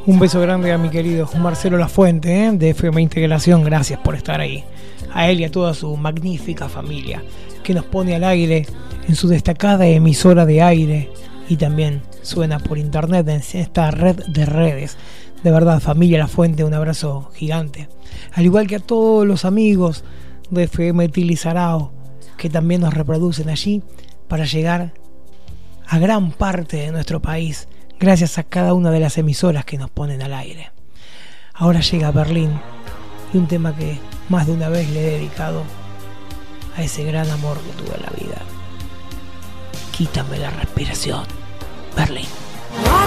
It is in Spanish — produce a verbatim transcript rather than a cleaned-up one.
Un beso grande a mi querido Marcelo Lafuente, ¿eh? de F M Integración. Gracias por estar ahí. A él y a toda su magnífica familia que nos pone al aire en su destacada emisora de aire y también suena por internet en esta red de redes. De verdad, familia Lafuente, un abrazo gigante. Al igual que a todos los amigos de F M Tilizarao que también nos reproducen allí para llegar a gran parte de nuestro país, gracias a cada una de las emisoras que nos ponen al aire. Ahora llega Berlín y un tema que más de una vez le he dedicado a ese gran amor que tuve en la vida. Quítame la respiración, Berlín.